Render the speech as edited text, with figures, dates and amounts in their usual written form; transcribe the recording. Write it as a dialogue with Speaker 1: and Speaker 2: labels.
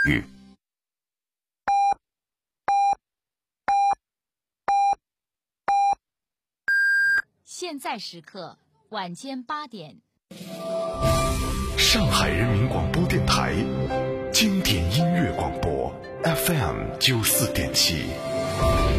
Speaker 1: 语。
Speaker 2: 现在时刻晚间8点，
Speaker 1: 上海人民广播电台经典音乐广播 FM 94.7。